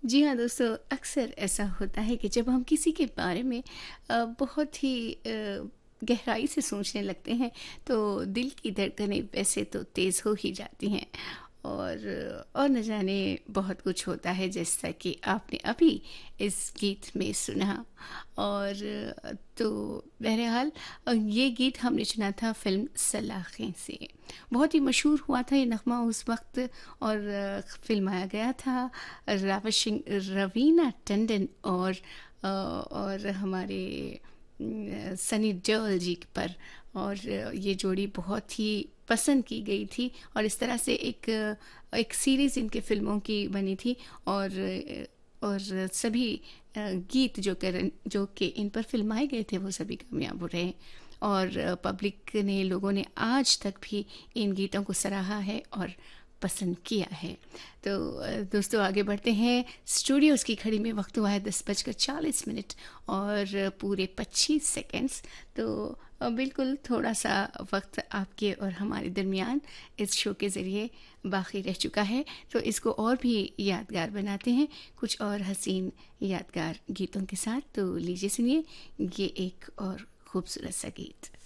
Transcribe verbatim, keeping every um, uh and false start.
जी हाँ दोस्तों, अक्सर ऐसा होता है कि जब हम किसी के बारे में अ, बहुत ही अ, गहराई से सोचने लगते हैं तो दिल की धड़कनें वैसे तो तेज़ हो ही जाती हैं। और और न जाने बहुत कुछ होता है जैसा कि आपने अभी इस गीत में सुना। और अ, तो बहरहाल अ, ये गीत हमने चुना था फ़िल्म सलाखें से। बहुत ही मशहूर हुआ था ये नग़्मा उस वक़्त। और अ, फ़िल्माया गया था रावशिंग रवीना टंडन और अ, और हमारे अ, सनी देओल जी पर। और अ, ये जोड़ी बहुत ही पसंद की गई थी और इस तरह से एक अ, एक सीरीज़ इनके फ़िल्मों की बनी थी। और अ, और सभी अ, गीत जो कर जो कि इन पर फ़िल्माए गए थे वो सभी कामयाब रहे। और अ, पब्लिक ने लोगों ने आज तक भी इन गीतों को सराहा है और पसंद किया है। तो अ, दोस्तों आगे बढ़ते हैं। स्टूडियोज़ की घड़ी में वक्त हुआ है दस बजकर चालीस मिनट और पूरे पच्चीस सेकंड्स। तो अ, बिल्कुल थोड़ा सा वक्त आपके और हमारे दरमियान इस शो के ज़रिए बाकी रह चुका है। तो इसको और भी यादगार बनाते हैं कुछ और हसीन यादगार गीतों के साथ। तो लीजिए सुनिए ये एक और खूबसूरत सा गीत।